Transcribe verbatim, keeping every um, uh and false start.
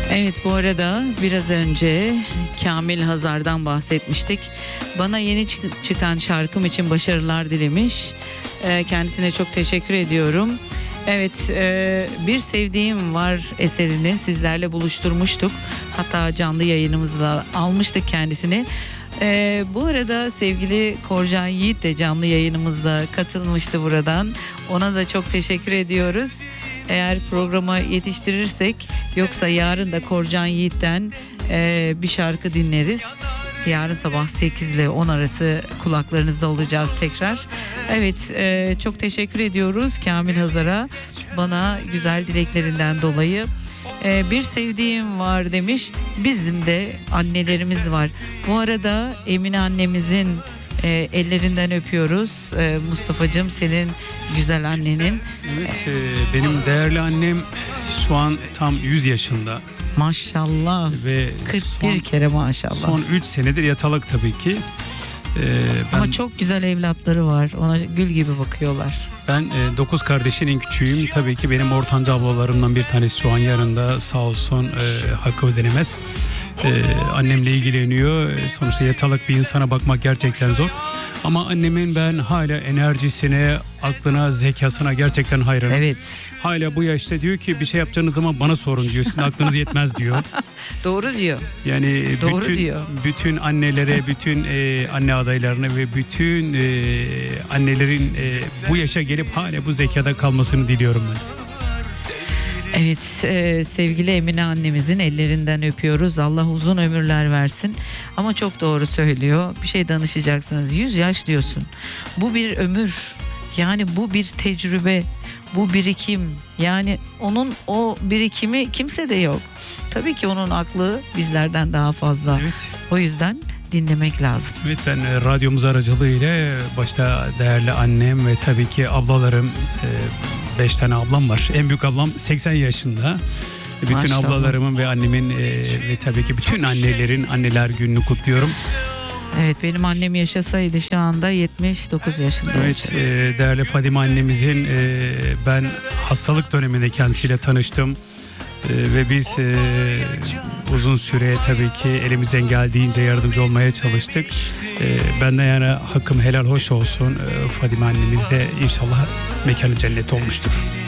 Evet, bu arada biraz önce Kamil Hazar'dan bahsetmiştik. Bana yeni çık- çıkan şarkım için başarılar dilemiş. Ee, kendisine çok teşekkür ediyorum. Evet, e, Bir Sevdiğim Var eserini sizlerle buluşturmuştuk. Hatta canlı yayınımızda almıştık kendisini. Ee, bu arada sevgili Korcan Yiğit de canlı yayınımızda katılmıştı buradan. Ona da çok teşekkür ediyoruz. Eğer programa yetiştirirsek, yoksa yarın da Korcan Yiğit'ten e, bir şarkı dinleriz. Yarın sabah sekiz ile on arası kulaklarınızda olacağız tekrar. Evet, e, çok teşekkür ediyoruz Kamil Hazar'a, bana güzel dileklerinden dolayı. E, bir sevdiğim var demiş. Bizim de annelerimiz var. Bu arada Emine annemizin e, ellerinden öpüyoruz. E, Mustafa'cığım, senin güzel annenin. Evet, e, benim değerli annem şu an tam yüz yaşında. Maşallah. Ve kırk bir son, kere maşallah. Son üç senedir yatalak tabii ki. E, ben, Ama çok güzel evlatları var. Ona gül gibi bakıyorlar. Ben e, dokuz kardeşin en küçüğüyüm. Tabii ki benim ortanca ablalarımdan bir tanesi şu an yanında, sağ olsun, e, hakkı ödenemez. E, annemle ilgileniyor. E, sonuçta yatalak bir insana bakmak gerçekten zor. Ama annemin ben hala enerjisine, aklına, zekasına gerçekten hayranım. Evet. Hala bu yaşta diyor ki bir şey yapacağınız zaman bana sorun diyor. Sizin aklınız yetmez diyor. Doğru diyor. Yani Doğru bütün diyor. bütün annelere, bütün e, anne adaylarına ve bütün e, annelerin e, bu yaşa gelip hala bu zekada kalmasını diliyorum ben. Evet, e, sevgili Emine annemizin ellerinden öpüyoruz. Allah uzun ömürler versin. Ama çok doğru söylüyor. Bir şey danışacaksınız. yüz yaş diyorsun. Bu bir ömür. Yani bu bir tecrübe. Bu birikim. Yani onun o birikimi kimse de yok. Tabii ki onun aklı bizlerden daha fazla. Evet. O yüzden dinlemek lazım. Evet, ben e, radyomuz aracılığıyla başta değerli annem ve tabii ki ablalarım, e, beş tane ablam var. En büyük ablam seksen yaşında. Bütün Maşallah. ablalarımın ve annemin e, ve tabii ki bütün annelerin anneler gününü kutluyorum. Evet, benim annem yaşasaydı şu anda yetmiş dokuz yaşında Evet, olacak. e, değerli Fadime annemizin e, ben hastalık döneminde kendisiyle tanıştım. E, ve biz e, uzun süre tabii ki elimizden geldiğince yardımcı olmaya çalıştık. E, ben de yani hakkım helal hoş olsun. E, Fadime annemiz de inşallah mekanı cennet olmuştur.